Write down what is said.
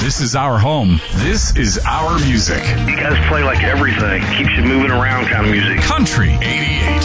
This is our home. This is our music. You guys play like everything. Keeps you moving around kind of music. Country 88.